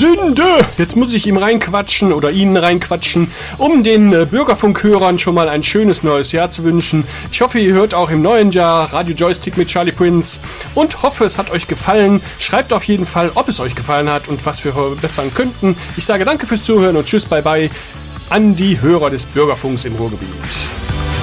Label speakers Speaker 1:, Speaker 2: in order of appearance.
Speaker 1: Sünde! Jetzt muss ich ihm reinquatschen oder Ihnen reinquatschen, um den Bürgerfunkhörern schon mal ein schönes neues Jahr zu wünschen. Ich hoffe, ihr hört auch im neuen Jahr Radio Joystick mit Charlie Prince und hoffe, es hat euch gefallen. Schreibt auf jeden Fall, ob es euch gefallen hat und was wir verbessern könnten. Ich sage danke fürs Zuhören und tschüss, bye bye an die Hörer des Bürgerfunks im Ruhrgebiet.